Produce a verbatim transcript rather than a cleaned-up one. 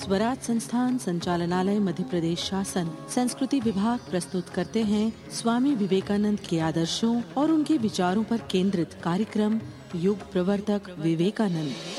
स्वराज संस्थान संचालनालय मध्य प्रदेश शासन संस्कृति विभाग प्रस्तुत करते हैं स्वामी विवेकानंद के आदर्शों और उनके विचारों पर केंद्रित कार्यक्रम युग प्रवर्तक विवेकानंद।